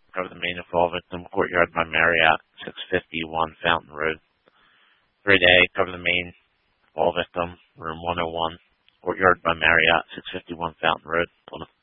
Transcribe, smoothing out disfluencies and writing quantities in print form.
cover the main and fall victim, Courtyard by Marriott, 651 Fountain Road. 3-day, cover the main fall victim, room 101, Courtyard by Marriott, 651 Fountain Road.